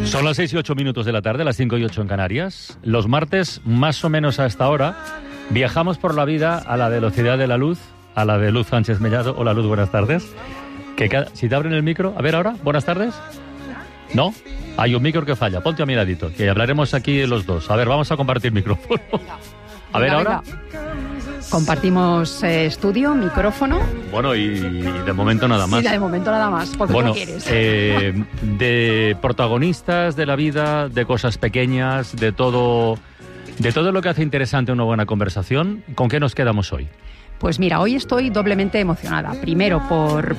Son las 6:08 de la tarde, las 5:08 en Canarias. Los martes, más o menos a esta hora, viajamos por la vida a la velocidad de la luz, a la de Luz Sánchez Mellado. Hola Luz, buenas tardes. Si te abren el micro, a ver ahora, buenas tardes. ¿No? Hay un micro que falla, ponte a mi ladito, que hablaremos aquí los dos. A ver, vamos a compartir micrófono. A ver ahora. Compartimos estudio, micrófono. Bueno, y de momento nada más. Sí, de momento nada más, porque bueno, no quieres. De protagonistas de la vida, de cosas pequeñas, de todo lo que hace interesante una buena conversación, ¿con qué nos quedamos hoy? Pues mira, hoy estoy doblemente emocionada. Primero por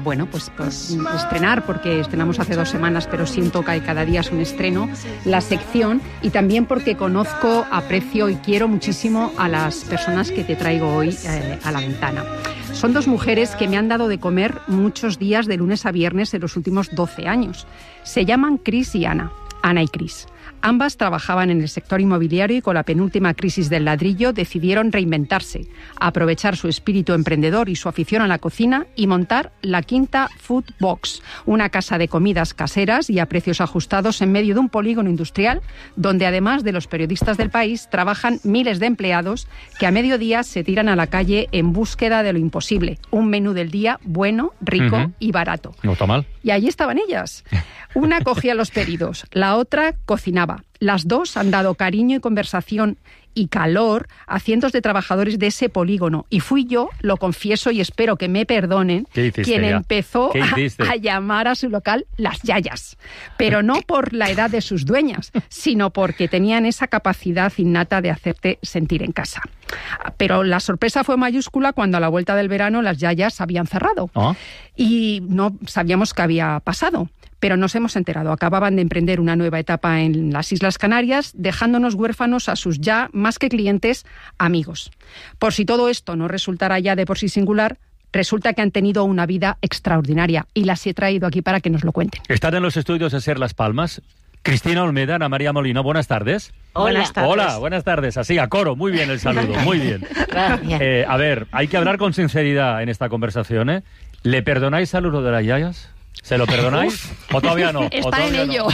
estrenar, porque estrenamos hace 2 semanas, pero siento que cada día es un estreno, la sección, y también porque conozco, aprecio y quiero muchísimo a las personas que te traigo hoy a la ventana. Son 2 mujeres que me han dado de comer muchos días de lunes a viernes en los últimos 12 años. Se llaman Cris y Ana y Cris. Ambas trabajaban en el sector inmobiliario y con la penúltima crisis del ladrillo decidieron reinventarse, aprovechar su espíritu emprendedor y su afición a la cocina y montar la Quinta Food Box, una casa de comidas caseras y a precios ajustados en medio de un polígono industrial donde además de los periodistas del país trabajan miles de empleados que a mediodía se tiran a la calle en búsqueda de lo imposible, un menú del día bueno, rico y barato. No está mal. Y allí estaban ellas. Una cogía los pedidos, la otra cocinaba. Las 2 han dado cariño y conversación y calor a cientos de trabajadores de ese polígono. Y fui yo, lo confieso y espero que me perdonen, quien empezó a llamar a su local las yayas. Pero no por la edad de sus dueñas, sino porque tenían esa capacidad innata de hacerte sentir en casa. Pero la sorpresa fue mayúscula cuando a la vuelta del verano las yayas habían cerrado. Y no sabíamos qué había pasado. Pero nos hemos enterado. Acababan de emprender una nueva etapa en las Islas Canarias, dejándonos huérfanos a sus ya, más que clientes, amigos. Por si todo esto no resultara ya de por sí singular, resulta que han tenido una vida extraordinaria y las he traído aquí para que nos lo cuenten. Están en los estudios de Ser Las Palmas Cristina Olmeda, Ana María Molino. Buenas tardes. Buenas tardes. Hola, buenas tardes. Así, a coro. Muy bien el saludo, muy bien. Gracias. A ver, hay que hablar con sinceridad en esta conversación, ¿eh? ¿Le perdonáis al uno de las yayas? ¿Se lo perdonáis? ¿O todavía no? Está en ello.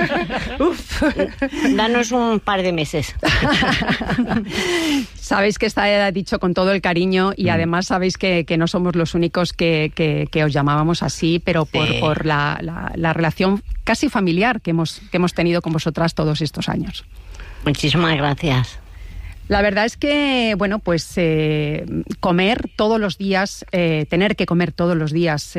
Danos un par de meses. Sabéis que está dicho con todo el cariño y además sabéis que no somos los únicos que os llamábamos así, pero por la relación casi familiar que hemos tenido con vosotras todos estos años. Muchísimas gracias. La verdad es que, bueno, pues comer todos los días, tener que comer todos los días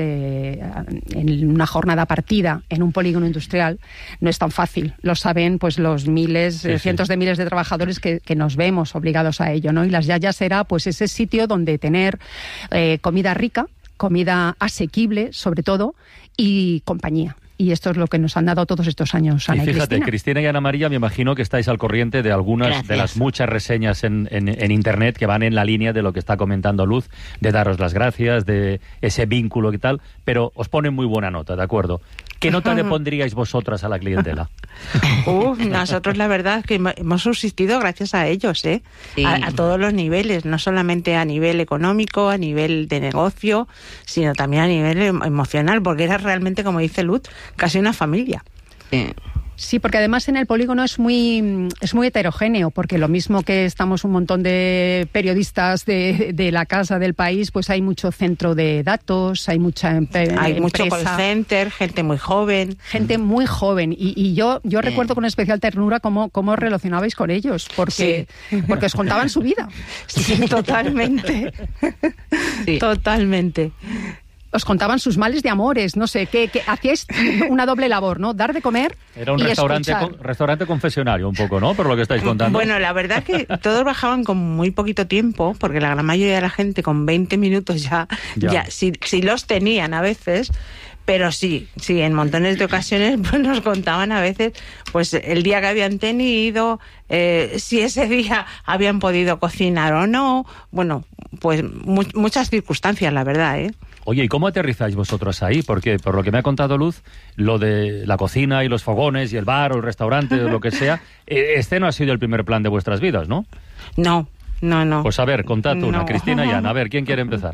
en una jornada partida en un polígono industrial no es tan fácil. Lo saben pues los cientos de miles de trabajadores que nos vemos obligados a ello, ¿no? Y las yayas era pues ese sitio donde tener comida rica, comida asequible sobre todo y compañía. Y esto es lo que nos han dado todos estos años, Ana y fíjate, Cristina y Ana María, me imagino que estáis al corriente de algunas de las muchas reseñas en Internet que van en la línea de lo que está comentando Luz, de daros las gracias, de ese vínculo y tal, pero os ponen muy buena nota, ¿de acuerdo? ¿Qué nota le pondríais vosotras a la clientela? Nosotros la verdad es que hemos subsistido gracias a ellos, ¿eh? Sí. A todos los niveles, no solamente a nivel económico, a nivel de negocio, sino también a nivel emocional, porque era realmente, como dice Luz, casi una familia. Sí, porque además en el polígono es muy heterogéneo, porque lo mismo que estamos un montón de periodistas de la casa del país, pues hay mucho centro de datos, hay mucha hay mucho call center, gente muy joven. Gente muy joven. Y yo recuerdo con especial ternura cómo relacionabais con ellos, porque os contaban su vida. Sí, totalmente. Sí. Totalmente. Os contaban sus males de amores, no sé, que hacíais una doble labor, ¿no? Dar de comer. Era un y restaurante confesionario un poco, ¿no? Por lo que estáis contando. Bueno, la verdad es que todos bajaban con muy poquito tiempo, porque la gran mayoría de la gente con 20 minutos ya sí los tenían a veces. Pero sí, en montones de ocasiones pues nos contaban a veces pues el día que habían tenido, si ese día habían podido cocinar o no. Bueno, pues muchas circunstancias, la verdad, ¿eh? Oye, ¿y cómo aterrizáis vosotros ahí? Porque por lo que me ha contado Luz, lo de la cocina y los fogones y el bar o el restaurante o lo que sea, este no ha sido el primer plan de vuestras vidas, ¿no? No, No. Pues a ver, contad una, No. Cristina y Ana. A ver, ¿quién quiere empezar?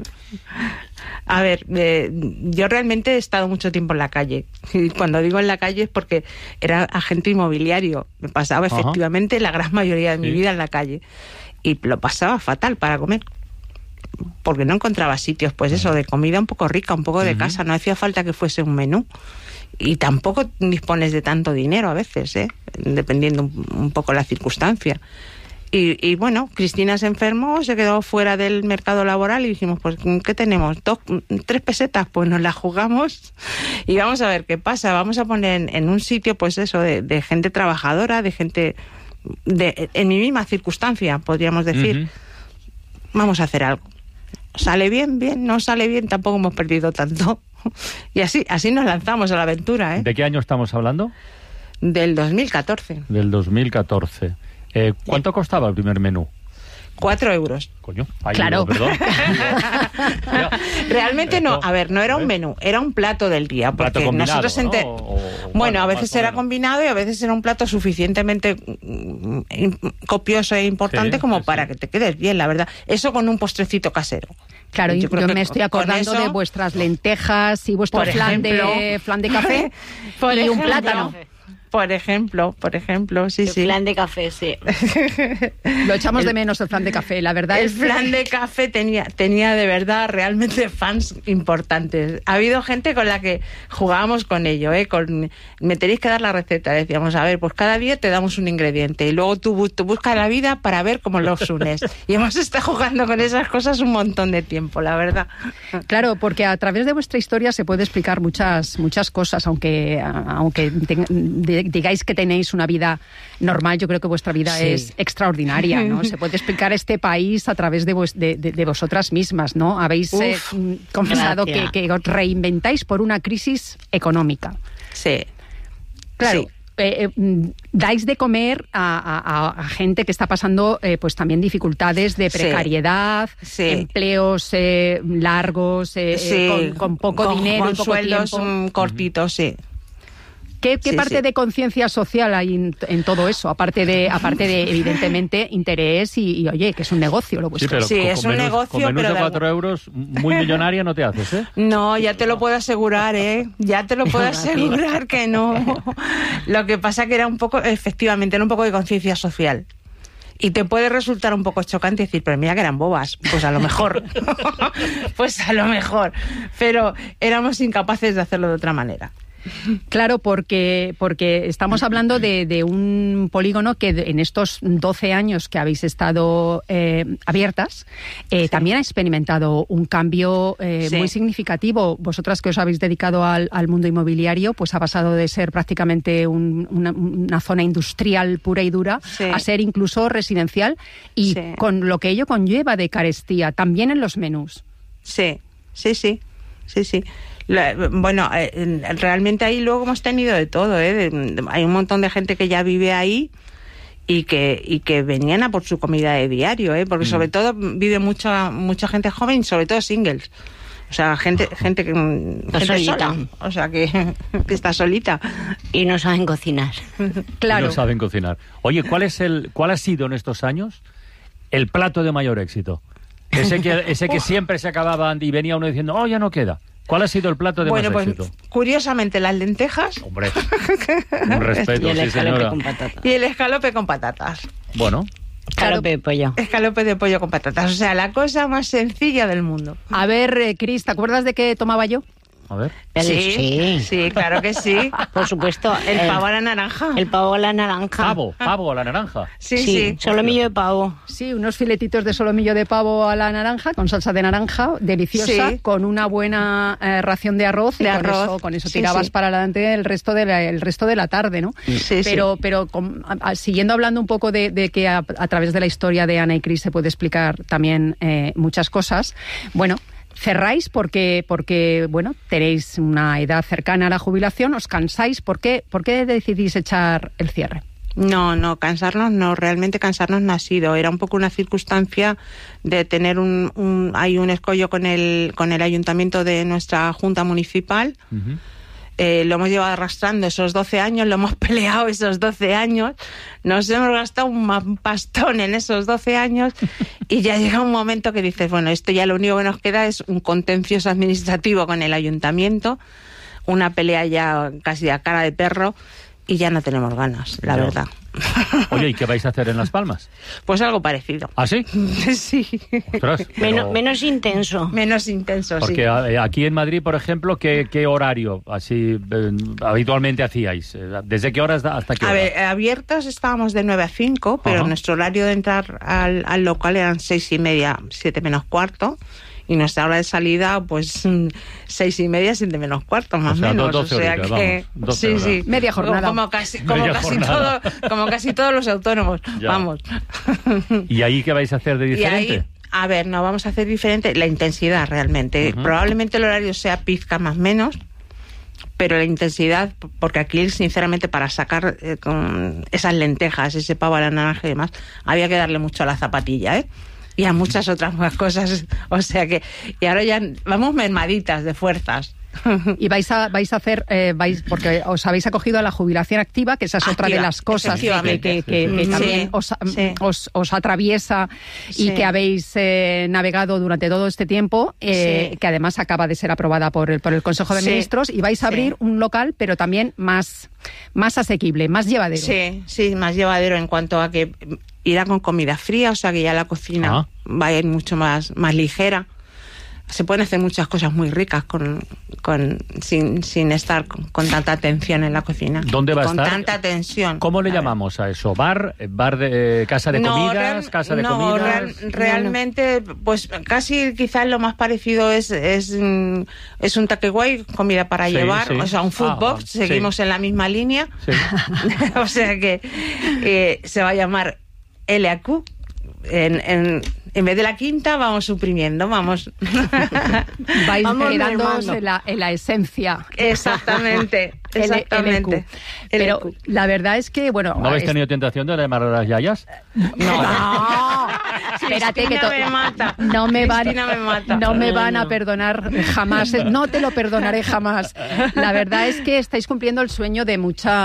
A ver, yo realmente he estado mucho tiempo en la calle. Y cuando digo en la calle es porque era agente inmobiliario. Me pasaba Ajá. efectivamente la gran mayoría de mi Sí. vida en la calle. Y lo pasaba fatal para comer. Porque no encontraba sitios, pues eso, de comida un poco rica, un poco de casa. No hacía falta que fuese un menú. Y tampoco dispones de tanto dinero a veces, dependiendo un poco la circunstancia. Y bueno, Cristina se enfermó, se quedó fuera del mercado laboral y dijimos, pues, ¿qué tenemos? 3 pesetas, pues nos las jugamos y vamos a ver qué pasa. Vamos a poner en un sitio, pues eso, de gente trabajadora, de gente en mi misma circunstancia, podríamos decir. Ujú. Vamos a hacer algo. ¿Sale bien? Bien. ¿No sale bien? Tampoco hemos perdido tanto. Y así nos lanzamos a la aventura, ¿De qué año estamos hablando? Del 2014. Del 2014. ¿Cuánto costaba el primer menú? 4 euros. Coño, ahí Claro. digo, perdón. Realmente no, Esto- a ver, no era un menú, era un plato del día. Un plato Porque combinado, nosotros ¿no? Bueno, a más veces o era menos. combinado y a veces era un plato suficientemente copioso e importante Sí, como sí, para sí. que te quedes bien, la verdad. Eso con un postrecito casero. Claro, Yo yo creo que me estoy con acordando eso- de vuestras lentejas y vuestro Por flan de café Por y un ejemplo. plátano. Por ejemplo, sí, El sí. plan de café, sí. Lo echamos de menos el flan de café, la verdad El es flan de café tenía de verdad realmente fans importantes. Ha habido gente con la que jugábamos con ello, me tenéis que dar la receta. Decíamos, a ver, pues cada día te damos un ingrediente y luego tú buscas la vida para ver cómo los unes. Y hemos estado jugando con esas cosas un montón de tiempo, la verdad. Claro, porque a través de vuestra historia se puede explicar muchas cosas, aunque digáis que tenéis una vida normal, yo creo que vuestra vida Sí. es extraordinaria, ¿no? Se puede explicar este país a través de vosotras mismas, ¿no? Habéis Uf, confesado gracias. que os reinventáis por una crisis económica. Sí. Claro. Sí. Dais de comer a gente que está pasando pues también dificultades de Sí. precariedad, Sí. empleos largos, Sí, con poco dinero con y poco sueldos tiempo. Cortitos, sí. ¿Qué Sí, parte sí. de conciencia social hay en todo eso? Aparte de evidentemente, interés y, oye, que es un negocio lo vuestro. Sí, es un negocio, con menús pero de da 4 euros, muy millonaria no te haces, ¿eh? No, ya te lo puedo asegurar, Ya te lo puedo asegurar que no. Lo que pasa que era un poco de conciencia social. Y te puede resultar un poco chocante decir, pero mira que eran bobas. Pues a lo mejor. Pues a lo mejor. Pero éramos incapaces de hacerlo de otra manera. Claro, porque estamos hablando de un polígono que en estos 12 años que habéis estado abiertas, también ha experimentado un cambio Sí. muy significativo. Vosotras que os habéis dedicado al mundo inmobiliario, pues ha pasado de ser prácticamente una zona industrial pura y dura Sí. a ser incluso residencial y Sí. con lo que ello conlleva de carestía, también en los menús. Sí. Bueno, realmente ahí luego hemos tenido de todo, hay un montón de gente que ya vive ahí y que venían a por su comida de diario, porque sobre todo vive mucha gente joven, sobre todo singles. O sea, gente gente solita. sola, o sea, que está solita. Y no saben cocinar. Claro. No saben cocinar. Oye, ¿cuál ha sido en estos años el plato de mayor éxito? Ese que siempre se acababa y venía uno diciendo, oh, ya no queda. ¿Cuál ha sido el plato de Bueno, más pues éxito? curiosamente las lentejas Hombre, un respeto, Y el sí, escalope señora. con patatas. y el escalope con patatas. Bueno, Escalope de pollo. Escalope de pollo con patatas, o sea, la cosa más sencilla del mundo. A ver, Cris, ¿te acuerdas de qué tomaba yo? a ver. Sí, claro que sí. Por supuesto. El pavo a la naranja. El pavo a la naranja. Pavo a la naranja. Sí. Solomillo de pavo. Sí, unos filetitos de solomillo de pavo a la naranja, con salsa de naranja, deliciosa, Sí. con una buena ración de arroz. De y arroz. con eso Sí, tirabas sí. para adelante el resto de la tarde, ¿no? Sí, pero siguiendo hablando un poco de que a través de la historia de Ana y Cris se puede explicar también muchas cosas, bueno... Cerráis porque bueno, tenéis una edad cercana a la jubilación, os cansáis. ¿Por qué decidís echar el cierre? No, cansarnos no, realmente cansarnos no ha sido. Era un poco una circunstancia de tener hay un escollo con el ayuntamiento de nuestra junta municipal. Ujú. lo hemos llevado arrastrando esos 12 años, lo hemos peleado esos 12 años, nos hemos gastado un pastón en esos 12 años y ya llega un momento que dices, bueno, esto ya lo único que nos queda es un contencioso administrativo con el ayuntamiento, una pelea ya casi a cara de perro y ya no tenemos ganas, la verdad. Oye, ¿y qué vais a hacer en Las Palmas? Pues algo parecido. ¿Ah, sí? Sí. Ostras, pero... Menos intenso. Menos intenso, Porque sí. aquí en Madrid, por ejemplo, ¿qué horario así habitualmente hacíais? ¿Desde qué horas hasta qué hora? A ver, abiertos estábamos de 9 a 5, pero nuestro horario de entrar al local eran 6:30, 7 menos cuarto. Y nuestra hora de salida, pues 6:30, 7 menos cuarto, más o menos. 12 o sea horitas, que vamos, 12 horas. sí. Media jornada. Como casi todos los autónomos. Ya. Vamos. ¿Y ahí qué vais a hacer de diferente? Y ahí, a ver, no vamos a hacer diferente la intensidad realmente. Probablemente el horario sea pizca más menos, pero la intensidad, porque aquí sinceramente para sacar con esas lentejas, ese pavo a la naranja y demás, había que darle mucho a la zapatilla, y a muchas otras más cosas, o sea que, y ahora ya vamos mermaditas de fuerzas. Y vais a hacer, porque os habéis acogido a la jubilación activa, que esa es otra de las cosas que también os atraviesa y que habéis navegado durante todo este tiempo, que además acaba de ser aprobada por el Consejo de Ministros, y vais a abrir un local, pero también más asequible, más llevadero. Sí, más llevadero en cuanto a que irá con comida fría, o sea que ya la cocina va a ir mucho más ligera. Se pueden hacer muchas cosas muy ricas sin estar con tanta atención en la cocina. ¿Dónde va a estar? Con tanta tensión. ¿Cómo le llamamos a eso? ¿Bar de casa de comidas? ¿Casa de comidas? Realmente, pues casi quizás lo más parecido es un takeaway, comida para llevar, o sea, un food box. Seguimos en la misma línea. Sí. O sea que se va a llamar LAQ. En vez de la quinta vamos suprimiendo, vamos quedándoos en la esencia. Exactamente. Pero la verdad es que, bueno... ¿No habéis tenido tentación de llamar a las yayas? No. Espérate que no me van a perdonar jamás. No te lo perdonaré jamás. La verdad es que estáis cumpliendo el sueño de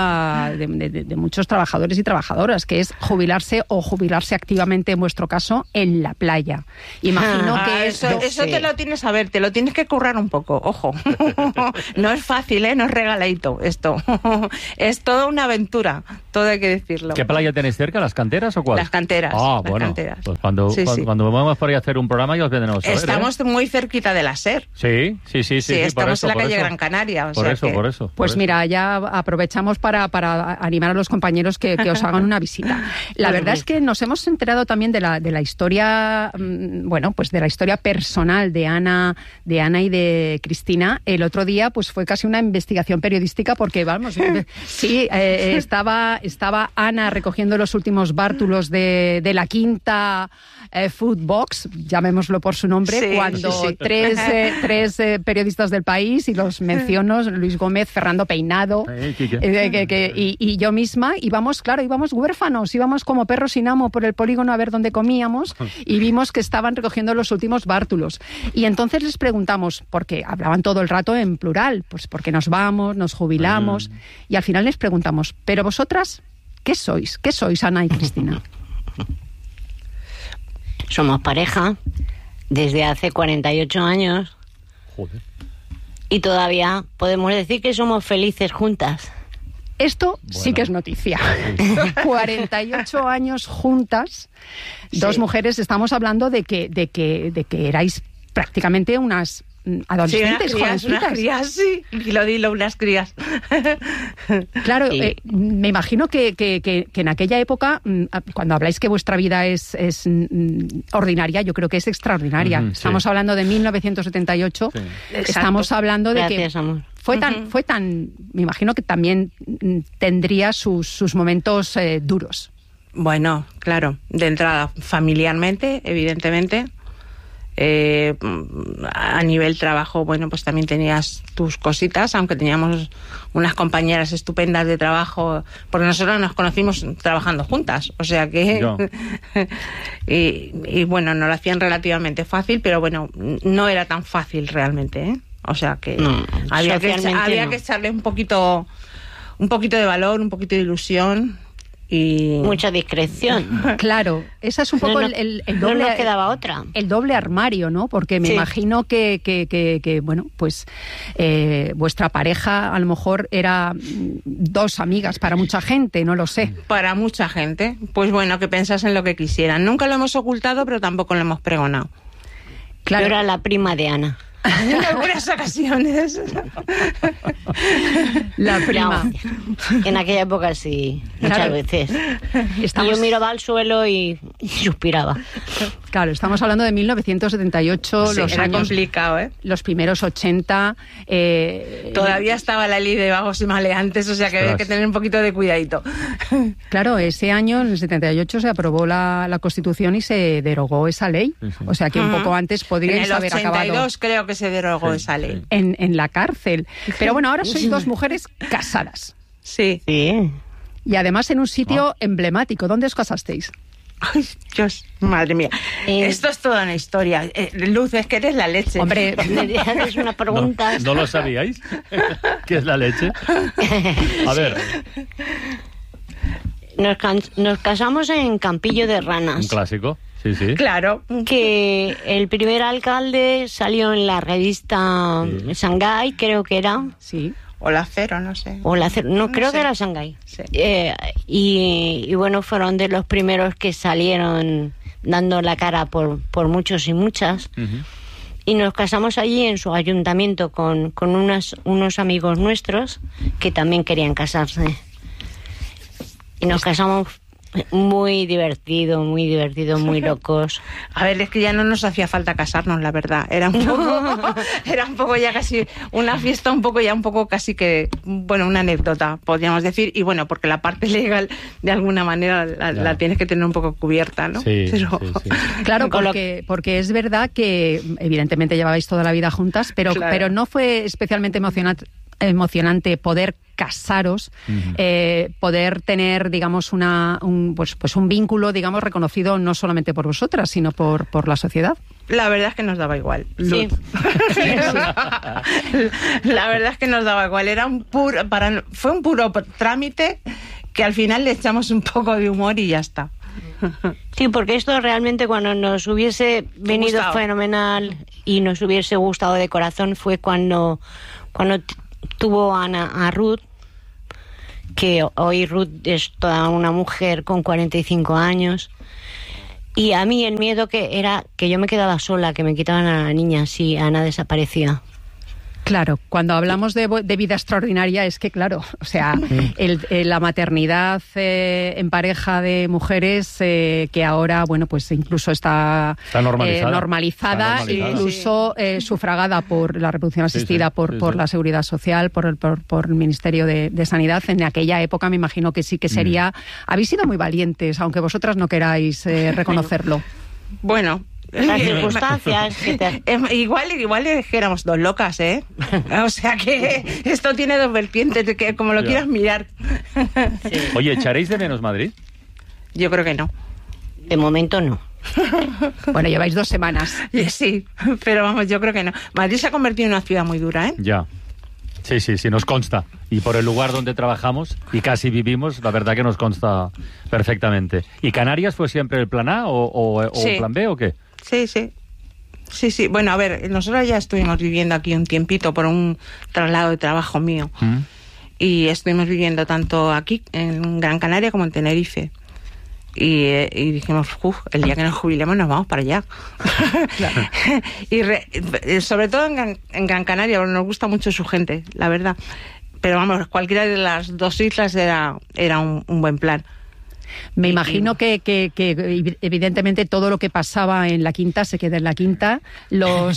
muchos trabajadores y trabajadoras, que es jubilarse activamente, en vuestro caso, en la playa. Imagino que eso te lo tienes te lo tienes que currar un poco, ojo. No es fácil, no es regaladito esto. Es toda una aventura, todo hay que decirlo. ¿Qué playa tenéis cerca? ¿Las Canteras o cuál? Las Canteras. Canteras. Pues cuando vamos por ahí a hacer un programa ya os vendremos a ver. Estamos muy cerquita de la SER. Sí, estamos en la calle Gran Canaria. Por eso. Pues mira, ya aprovechamos para animar a los compañeros que os hagan una visita. La verdad es que nos hemos enterado también de la historia, pues de la historia personal de Ana y de Cristina. El otro día pues fue casi una investigación periodística porque, vamos, estaba Ana recogiendo los últimos bártulos de la quinta Food Box, llamémoslo por su nombre, cuando tres periodistas del País, y los menciono, Luis Gómez, Fernando Peinado, y yo misma, íbamos huérfanos, íbamos como perros sin amo por el polígono a ver dónde comíamos, y vimos que estaban recogiendo los últimos bártulos. Y entonces les preguntamos, porque hablaban todo el rato en plural, pues porque nos vamos, nos jubilamos, y al final les preguntamos, ¿pero vosotras qué sois? ¿Qué sois, Ana y Cristina? Somos pareja desde hace 48 años. Joder. Y todavía podemos decir que somos felices juntas. Esto sí que es noticia. 48 años juntas, dos mujeres. Estamos hablando de que erais prácticamente unas adolescentes, jovencitas. Unas crías, sí. Dilo, unas crías. Claro, me imagino que en aquella época, cuando habláis que vuestra vida es ordinaria, yo creo que es extraordinaria. Estamos hablando de 1978. Sí. Estamos hablando de que fue tan, me imagino que también tendría sus momentos duros. Bueno, claro, de entrada familiarmente, evidentemente. A nivel trabajo, bueno, pues también tenías tus cositas, aunque teníamos unas compañeras estupendas de trabajo, porque nosotros nos conocimos trabajando juntas, o sea que y bueno, nos lo hacían relativamente fácil, pero bueno, no era tan fácil realmente, O sea que había que echarle un poquito de valor, un poquito de ilusión y mucha discreción. Claro, esa es un poco el doble. No nos quedaba otra. El doble armario, ¿no? Porque me imagino que bueno, pues vuestra pareja a lo mejor era dos amigas para mucha gente, no lo sé. Para mucha gente, pues bueno, que pensasen lo que quisieran. Nunca lo hemos ocultado, pero tampoco lo hemos pregonado. Claro. Yo era la prima de Ana. En algunas ocasiones. La prima. No, en aquella época sí, muchas veces. Y yo miraba al suelo y suspiraba. Claro, estamos hablando de 1978, los era años complicado, ¿eh? Los primeros 80. Todavía estaba la ley de vagos y maleantes, o sea que había que tener un poquito de cuidadito. Claro, ese año, en el 78, se aprobó la Constitución y se derogó esa ley. O sea que un poco antes podríais haber acabado. En el 82 creo que se derogó esa ley. En la cárcel. Pero bueno, ahora sois dos mujeres casadas. Sí. Y además en un sitio emblemático. ¿Dónde os casasteis? Ay, Dios, madre mía. Esto es toda una historia. Luz, es que eres la leche. Hombre, me haces una pregunta. ¿No lo sabíais? ¿Qué es la leche? A ver. Nos casamos en Campillo de Ranas. Un clásico, sí. Claro. Que el primer alcalde salió en la revista Shanghái, creo que era. Sí. O la Cero, no sé. No, creo que era Shanghái. Sí. Y bueno, fueron de los primeros que salieron dando la cara por muchos y muchas. Uh-huh. Y nos casamos allí en su ayuntamiento con unos amigos nuestros que también querían casarse. Y nos casamos muy divertido, muy locos. A ver, es que ya no nos hacía falta casarnos, la verdad. Era un poco ya casi una fiesta, un poco casi que, bueno, una anécdota, podríamos decir. Y bueno, porque la parte legal, de alguna manera, la tienes que tener un poco cubierta, ¿no? Sí, pero... sí. Claro, porque es verdad que evidentemente llevabais toda la vida juntas, pero no fue especialmente emocionante poder casaros, poder tener, digamos, un vínculo, digamos, reconocido no solamente por vosotras, sino por la sociedad. La verdad es que nos daba igual. Sí. La verdad es que nos daba igual. Fue un puro trámite que al final le echamos un poco de humor y ya está. Sí, porque esto realmente cuando nos hubiese venido fenomenal y nos hubiese gustado de corazón fue cuando tuvo Ana a Ruth, que hoy Ruth es toda una mujer con 45 años. Y a mí el miedo que era que yo me quedaba sola, que me quitaban a la niña si Ana desaparecía. Claro, cuando hablamos de vida extraordinaria es que, claro, o sea, la maternidad en pareja de mujeres que ahora, bueno, pues incluso está normalizada, incluso sufragada por la reproducción asistida, por la Seguridad Social, por el Ministerio de Sanidad. En aquella época me imagino que sí que sería... Habéis sido muy valientes, aunque vosotras no queráis reconocerlo. Bueno... Las circunstancias igual es que éramos dos locas, ¿eh? O sea que esto tiene dos vertientes, que como lo quieras mirar. Sí. Oye, ¿echaréis de menos Madrid? Yo creo que no. De momento no. Bueno, lleváis 2 semanas. Sí, pero vamos, yo creo que no. Madrid se ha convertido en una ciudad muy dura, ¿eh? Ya. Sí, nos consta. Y por el lugar donde trabajamos y casi vivimos, la verdad que nos consta perfectamente. ¿Y Canarias fue siempre el plan A o el plan B o qué? Sí. Bueno, a ver, nosotros ya estuvimos viviendo aquí un tiempito por un traslado de trabajo mío. Y estuvimos viviendo tanto aquí, en Gran Canaria, como en Tenerife. Y dijimos, el día que nos jubilemos nos vamos para allá. Claro. Y sobre todo en Gran Canaria, porque nos gusta mucho su gente, la verdad. Pero vamos, cualquiera de las dos islas era un buen plan. Me imagino que evidentemente todo lo que pasaba en la Quinta se queda en la Quinta. Los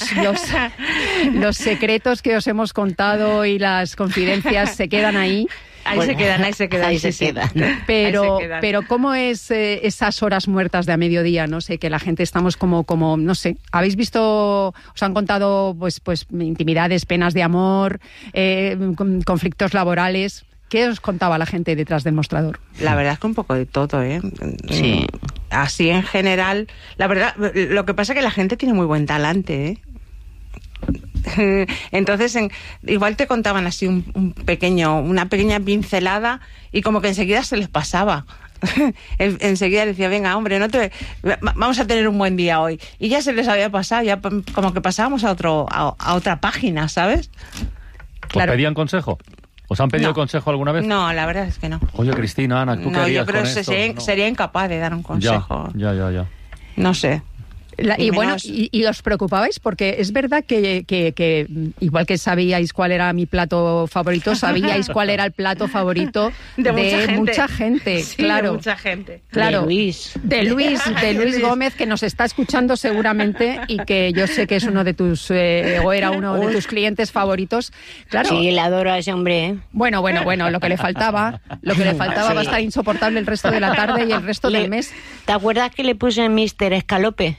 secretos que os hemos contado y las confidencias se quedan ahí. Ahí se quedan. Pero ¿cómo es esas horas muertas de a mediodía? No sé, que la gente estamos como no sé. ¿Habéis visto, os han contado pues intimidades, penas de amor, conflictos laborales? ¿Qué os contaba la gente detrás del mostrador? La verdad es que un poco de todo, ¿eh? Sí. Así en general, la verdad, lo que pasa es que la gente tiene muy buen talante, ¿eh? Entonces, igual te contaban así una pequeña pincelada y como que enseguida se les pasaba. Enseguida decía, venga, hombre, vamos a tener un buen día hoy. Y ya se les había pasado, ya como que pasábamos a otra página, ¿sabes? Claro. ¿Os pedían consejo? ¿Os han pedido consejo alguna vez? No, la verdad es que no. Oye, Cristina, Ana, ¿tú qué harías con esto? Sería incapaz de dar un consejo. Ya. No sé. Y bueno, ¿y os preocupabais? Porque es verdad que igual que sabíais cuál era mi plato favorito, sabíais cuál era el plato favorito de mucha gente. Sí, claro. De mucha gente. Claro. De Luis Gómez, que nos está escuchando seguramente y que yo sé que es uno de tus, o era uno de tus clientes favoritos. Claro. Sí, le adoro a ese hombre, ¿eh? Bueno, lo que le faltaba va a estar insoportable el resto de la tarde y el resto del mes. ¿Te acuerdas que le puse Mr. Escalope?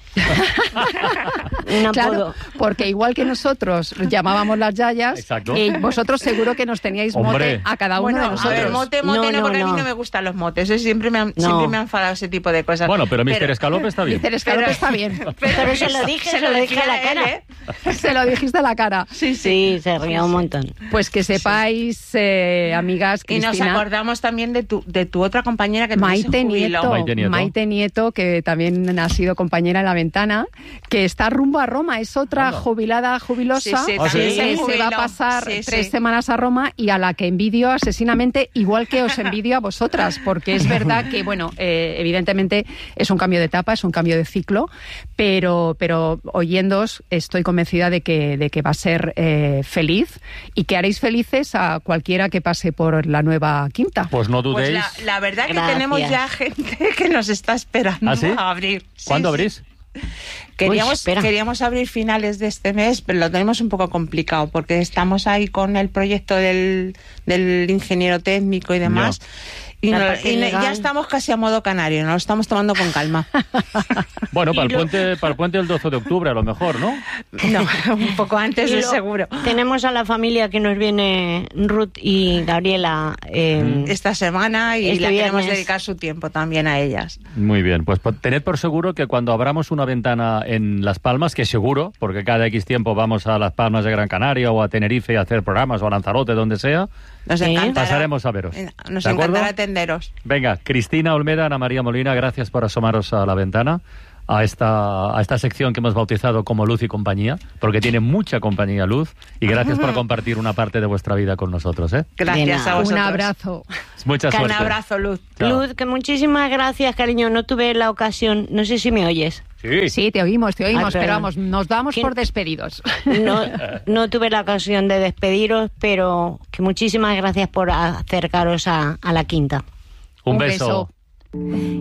Claro, porque igual que nosotros llamábamos las yayas, vosotros seguro que nos teníais mote a cada uno de nosotros. A ver, mote, porque a mí no me gustan los motes. Siempre me han enfadado ese tipo de cosas. Bueno, pero Mr. Escalope está bien. Mr. Escalope está bien. Pero se lo dije a la cara. Se lo dijiste a la cara. Sí, se rió un montón. Pues que sepáis, amigas, Cristina. Y nos acordamos también de tu otra compañera que Maite Nieto, que también ha sido compañera en La Ventana, que está rumbo a Roma. Es otra jubilosa que se va a pasar 3 semanas a Roma y a la que envidio asesinamente, igual que os envidio a vosotras, porque es verdad que, bueno, evidentemente es un cambio de etapa, es un cambio de ciclo, pero oyéndoos estoy convencida de que va a ser feliz y que haréis felices a cualquiera que pase por la nueva quinta. Pues no dudéis. Pues la verdad que tenemos ya gente que nos está esperando a abrir. ¿Cuándo abrís? Queríamos abrir finales de este mes, pero lo tenemos un poco complicado porque estamos ahí con el proyecto del ingeniero técnico y demás. Y ya estamos casi a modo canario, nos lo estamos tomando con calma. Bueno, para el puente del 12 de octubre a lo mejor, ¿no? No, un poco antes de seguro. Tenemos a la familia que nos viene Ruth y Gabriela esta semana y le queremos dedicar su tiempo también a ellas. Muy bien, pues tened por seguro que cuando abramos una ventana en Las Palmas, que seguro, porque cada X tiempo vamos a Las Palmas de Gran Canaria o a Tenerife a hacer programas o a Lanzarote, donde sea, nos encantará, pasaremos a veros. Nos encantará atenderos. Venga, Cristina Olmeda, Ana María Molina, gracias por asomaros a la ventana, a esta sección que hemos bautizado como Luz y Compañía, porque tiene mucha compañía Luz, y gracias por compartir una parte de vuestra vida con nosotros, ¿eh? Gracias a vosotros. Un abrazo. Mucha suerte. Un abrazo, Luz. Chao. Luz, que muchísimas gracias, cariño. No tuve la ocasión, no sé si me oyes. Sí, te oímos, pero vamos, nos damos por despedidos. No tuve la ocasión de despediros, pero que muchísimas gracias por acercaros a la quinta. Un beso.